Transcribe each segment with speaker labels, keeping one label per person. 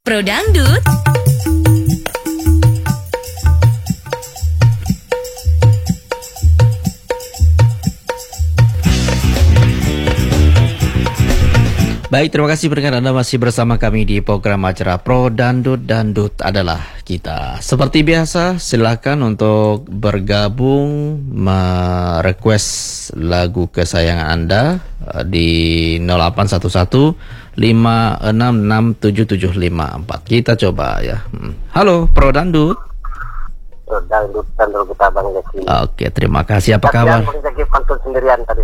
Speaker 1: Pro Dangdut.
Speaker 2: Baik, terima kasih pendengar, Anda masih bersama kami di program acara Pro Dangdut. Dangdut adalah kita. Seperti biasa, silakan untuk bergabung merequest lagu kesayangan Anda di 0811 5667754. Kita coba ya. Halo Pro Dangdut.
Speaker 3: Dangdut kita Bang Zaki.
Speaker 2: Oke, terima kasih. Apa kabar?
Speaker 3: Bang Zaki pantun sendirian tadi.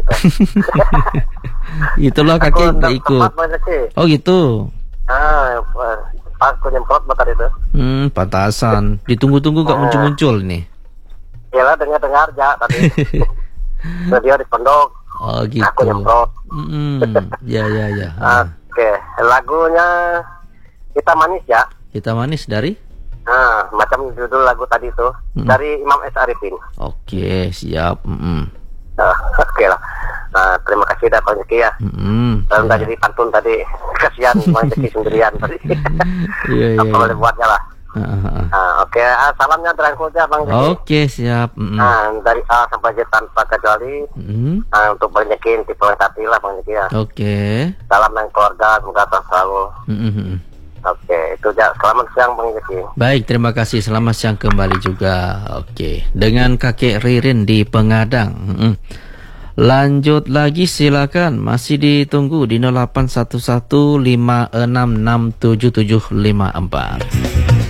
Speaker 2: Itulah kakek nggak ikut. Oh gitu.
Speaker 3: Aku nyemprot motor itu.
Speaker 2: Pantasan. Ditunggu-tunggu gak muncul-muncul nih.
Speaker 3: Iyalah, dengar aja tadi. Radio di pondok.
Speaker 2: Oh gitu.
Speaker 3: Aku nyemprot.
Speaker 2: Ya.
Speaker 3: Oke, lagunya Kita Manis ya.
Speaker 2: Kita Manis dari?
Speaker 3: Macam judul lagu tadi itu dari Imam S. Arifin.
Speaker 2: Oke, siap.
Speaker 3: Oke lah. Terima kasih dah Bang Zaki ya. Kalau nggak jadi pantun tadi, kasihan Bang Zaki sendirian tadi.
Speaker 2: Iya.
Speaker 3: Apa boleh buatnya lah. Oke, salamnya terangkulnya Bang Zaki.
Speaker 2: Oke, siap.
Speaker 3: Dari A sampai Z tanpa kecuali. Untuk Bang Zaki tipe tati lah Bang Zaki ya.
Speaker 2: Oke.
Speaker 3: Salam dan keluarga semoga selalu. Oke, itu aja. Selamat siang Bang Zaki.
Speaker 2: Baik, terima kasih. Selamat siang kembali juga. Oke, dengan kakek Ririn di Pengadang. Lanjut lagi silakan. Masih ditunggu di 0811 5667754.